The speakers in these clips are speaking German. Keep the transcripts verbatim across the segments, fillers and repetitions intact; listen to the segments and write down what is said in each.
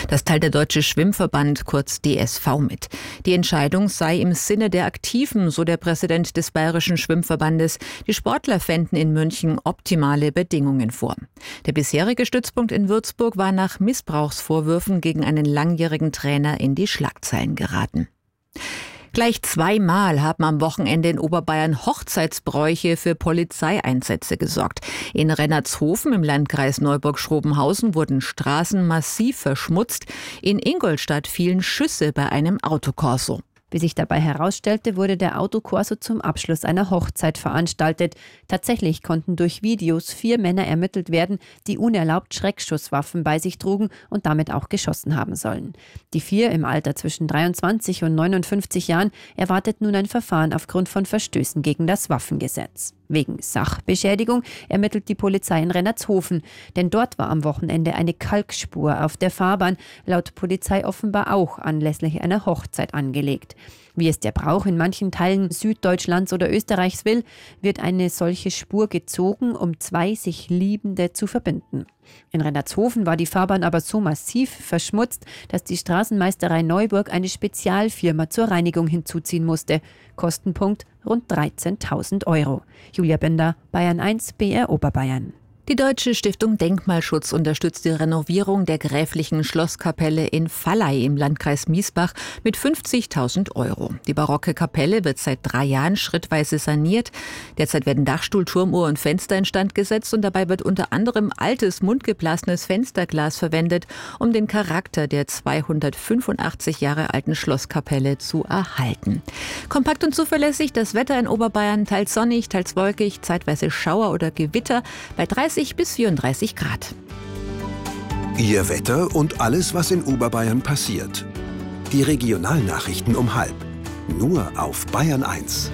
Das teilt der Deutsche Schwimmverband, kurz D S V, mit. Die Entscheidung sei im Sinne der Aktiven, so der Präsident des Bayerischen Schwimmverbandes. Die Sportler fänden in München optimale Bedingungen vor. Der bisherige Stützpunkt in Würzburg war nach Missbrauchsvorwürfen gegen einen langjährigen Trainer in die Schlagzeilen geraten. Gleich zweimal haben am Wochenende in Oberbayern Hochzeitsbräuche für Polizeieinsätze gesorgt. In Rennertshofen im Landkreis Neuburg-Schrobenhausen wurden Straßen massiv verschmutzt. In Ingolstadt fielen Schüsse bei einem Autokorso. Wie sich dabei herausstellte, wurde der Autokorso zum Abschluss einer Hochzeit veranstaltet. Tatsächlich konnten durch Videos vier Männer ermittelt werden, die unerlaubt Schreckschusswaffen bei sich trugen und damit auch geschossen haben sollen. Die vier im Alter zwischen dreiundzwanzig und neunundfünfzig Jahren erwartet nun ein Verfahren aufgrund von Verstößen gegen das Waffengesetz. Wegen Sachbeschädigung ermittelt die Polizei in Rennertshofen, denn dort war am Wochenende eine Kalkspur auf der Fahrbahn, laut Polizei offenbar auch anlässlich einer Hochzeit angelegt. Wie es der Brauch in manchen Teilen Süddeutschlands oder Österreichs will, wird eine solche Spur gezogen, um zwei sich Liebende zu verbinden. In Rennertshofen war die Fahrbahn aber so massiv verschmutzt, dass die Straßenmeisterei Neuburg eine Spezialfirma zur Reinigung hinzuziehen musste. Kostenpunkt rund dreizehntausend Euro. Julia Bender, Bayern eins, B R Oberbayern. Die Deutsche Stiftung Denkmalschutz unterstützt die Renovierung der gräflichen Schlosskapelle in Valley im Landkreis Miesbach mit fünfzigtausend Euro. Die barocke Kapelle wird seit drei Jahren schrittweise saniert. Derzeit werden Dachstuhl, Turmuhr und Fenster instand gesetzt und dabei wird unter anderem altes, mundgeblasenes Fensterglas verwendet, um den Charakter der zweihundertfünfundachtzig Jahre alten Schlosskapelle zu erhalten. Kompakt und zuverlässig das Wetter in Oberbayern, teils sonnig, teils wolkig, zeitweise Schauer oder Gewitter bei dreißig bis vierunddreißig Grad. Ihr Wetter und alles, was in Oberbayern passiert. Die Regionalnachrichten um halb. Nur auf Bayern eins.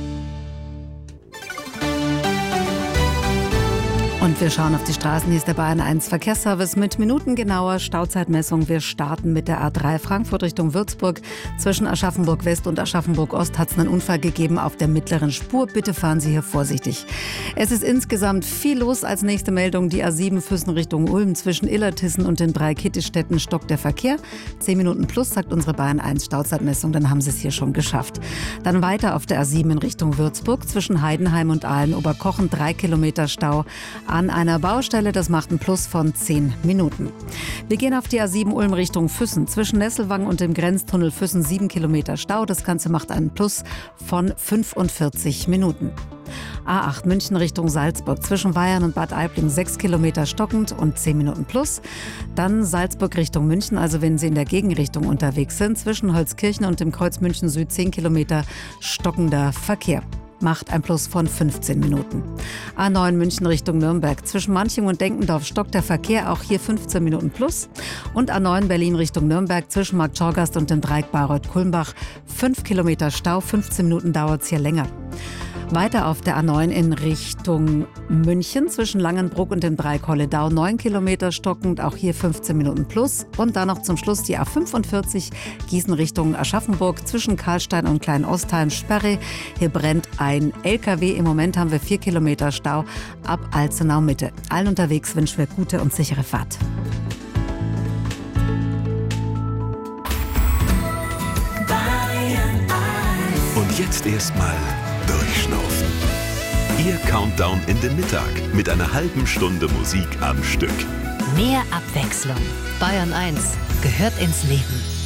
Und wir schauen auf die Straßen. Hier ist der Bayern eins Verkehrsservice mit minutengenauer Stauzeitmessung. Wir starten mit der A drei Frankfurt Richtung Würzburg. Zwischen Aschaffenburg West und Aschaffenburg Ost hat es einen Unfall gegeben auf der mittleren Spur. Bitte fahren Sie hier vorsichtig. Es ist insgesamt viel los. Als nächste Meldung die A sieben Füssen Richtung Ulm. Zwischen Illertissen und den Breikittelstädten stockt der Verkehr. Zehn Minuten plus, sagt unsere Bayern eins Stauzeitmessung. Dann haben Sie es hier schon geschafft. Dann weiter auf der A sieben in Richtung Würzburg. Zwischen Heidenheim und Aalen-Oberkochen drei Kilometer Stau an einer Baustelle. Das macht ein Plus von zehn Minuten. Wir gehen auf die A sieben Ulm Richtung Füssen. Zwischen Nesselwang und dem Grenztunnel Füssen sieben Kilometer Stau. Das Ganze macht einen Plus von fünfundvierzig Minuten. A acht München Richtung Salzburg. Zwischen Weyern und Bad Aibling sechs Kilometer stockend und zehn Minuten plus. Dann Salzburg Richtung München, also wenn Sie in der Gegenrichtung unterwegs sind. Zwischen Holzkirchen und dem Kreuz München Süd zehn Kilometer stockender Verkehr. Macht ein Plus von fünfzehn Minuten. A neun München Richtung Nürnberg. Zwischen Manching und Denkendorf stockt der Verkehr, auch hier fünfzehn Minuten plus. Und A neun Berlin Richtung Nürnberg. Zwischen Markt Schorgast und dem Dreieck Bayreuth-Kulmbach fünf Kilometer Stau, fünfzehn Minuten dauert es hier länger. Weiter auf der A neun in Richtung München zwischen Langenbruck und dem Dreieck Holledau neun Kilometer stockend, auch hier fünfzehn Minuten plus. Und dann noch zum Schluss die A fünfundvierzig Gießen Richtung Aschaffenburg zwischen Karlstein und Klein-Ostheim Sperre. Hier brennt ein L K W. Im Moment haben wir vier Kilometer Stau ab Alzenau Mitte. Allen unterwegs wünschen wir gute und sichere Fahrt. Und jetzt erstmal durchschnaufen. Ihr Countdown in den Mittag mit einer halben Stunde Musik am Stück. Mehr Abwechslung. Bayern eins gehört ins Leben.